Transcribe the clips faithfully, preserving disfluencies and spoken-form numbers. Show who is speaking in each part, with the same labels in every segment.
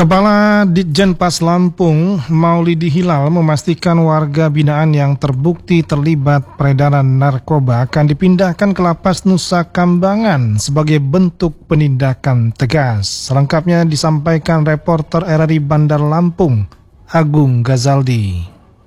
Speaker 1: Kepala Ditjenpas Lampung, Maulidi Hilal, memastikan warga binaan yang terbukti terlibat peredaran narkoba akan dipindahkan ke Lapas Nusa Kambangan sebagai bentuk penindakan tegas. Selengkapnya disampaikan reporter R R I Bandar Lampung, Agung Gazaldi.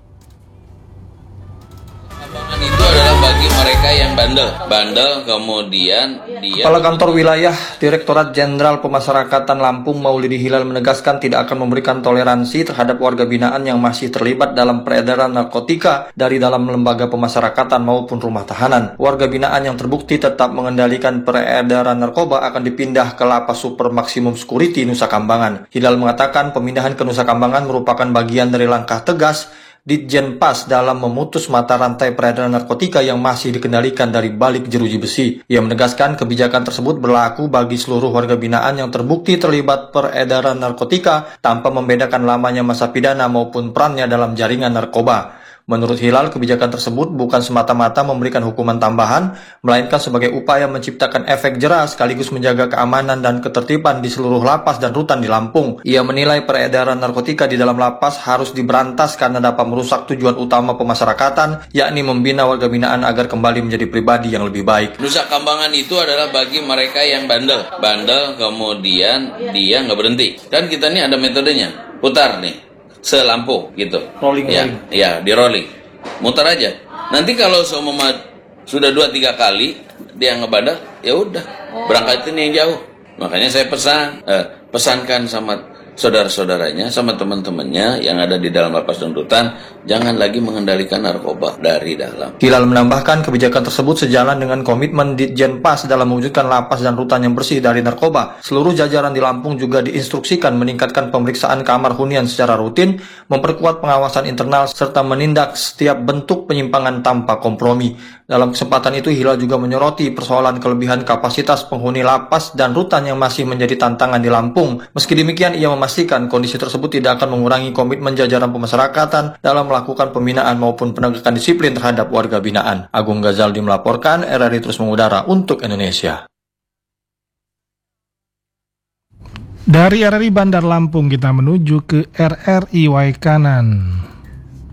Speaker 2: Itu adalah bagi mereka yang bandel, bandel kemudian dia.
Speaker 3: Kepala Kantor Wilayah Direktorat Jenderal Pemasyarakatan Lampung, Maulidi Hilal, menegaskan tidak akan memberikan toleransi terhadap warga binaan yang masih terlibat dalam peredaran narkotika dari dalam lembaga pemasyarakatan maupun rumah tahanan. Warga binaan yang terbukti tetap mengendalikan peredaran narkoba akan dipindah ke Lapas Super Maksimum Security Nusa Kambangan. Hilal mengatakan pemindahan ke Nusa Kambangan merupakan bagian dari langkah tegas Ditjenpas dalam memutus mata rantai peredaran narkotika yang masih dikendalikan dari balik jeruji besi. Ia menegaskan kebijakan tersebut berlaku bagi seluruh warga binaan yang terbukti terlibat peredaran narkotika tanpa membedakan lamanya masa pidana maupun perannya dalam jaringan narkoba. Menurut Hilal, kebijakan tersebut bukan semata-mata memberikan hukuman tambahan, melainkan sebagai upaya menciptakan efek jera sekaligus menjaga keamanan dan ketertiban di seluruh lapas dan rutan di Lampung. Ia menilai peredaran narkotika di dalam lapas harus diberantas karena dapat merusak tujuan utama pemasyarakatan, yakni membina warga binaan agar kembali menjadi pribadi yang lebih baik.
Speaker 2: Nusa Kambangan itu adalah bagi mereka yang bandel, bandel kemudian dia nggak berhenti. Kan kita ini ada metodenya, putar nih. Selampung gitu,
Speaker 3: rolling,
Speaker 2: ya,
Speaker 3: rolling.
Speaker 2: ya di rolling, muter aja. Nanti kalau seumpama sudah dua tiga kali dia ngebandel, ya udah berangkatin yang jauh. Makanya saya pesan, eh, pesankan sama saudara-saudaranya, sama teman-temannya yang ada di dalam lapas dan rutan, jangan lagi mengendalikan narkoba dari dalam.
Speaker 3: Hilal menambahkan kebijakan tersebut sejalan dengan komitmen Ditjenpas dalam mewujudkan lapas dan rutan yang bersih dari narkoba. Seluruh jajaran di Lampung juga diinstruksikan meningkatkan pemeriksaan kamar hunian secara rutin, memperkuat pengawasan internal, serta menindak setiap bentuk penyimpangan tanpa kompromi. Dalam kesempatan itu, Hilal juga menyoroti persoalan kelebihan kapasitas penghuni lapas dan rutan yang masih menjadi tantangan di Lampung. Meski demikian, ia memastikan kondisi tersebut tidak akan mengurangi komitmen jajaran pemasyarakatan dalam melakukan pembinaan maupun penegakan disiplin terhadap warga binaan. Agung Gazaldi melaporkan, R R I terus mengudara untuk Indonesia.
Speaker 1: Dari R R I Bandar Lampung kita menuju ke R R I Waikanan.